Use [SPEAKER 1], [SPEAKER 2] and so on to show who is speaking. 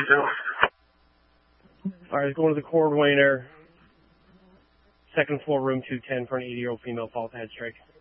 [SPEAKER 1] Alright, going to the Cordwainer, second floor, room 210 for an 80-year-old female false head strike.